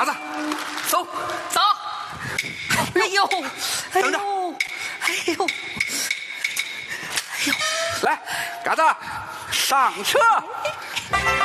嘎子，走。 哎呦，哎等着呦，哎呦， 来，嘎子，上车。